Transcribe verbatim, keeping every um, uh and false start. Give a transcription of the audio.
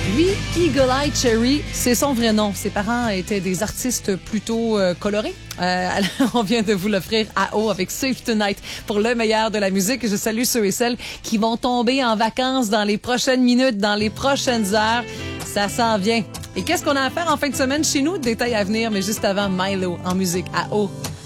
Lui, Eagle Eye Cherry, c'est son vrai nom. Ses parents étaient des artistes plutôt euh, colorés. Euh, alors, on vient de vous l'offrir à eau avec Save Tonight pour le meilleur de la musique. Je salue ceux et celles qui vont tomber en vacances dans les prochaines minutes, dans les prochaines heures. Ça s'en vient. Et qu'est-ce qu'on a à faire en fin de semaine chez nous? Détails à venir, mais juste avant, Milo en musique à eau.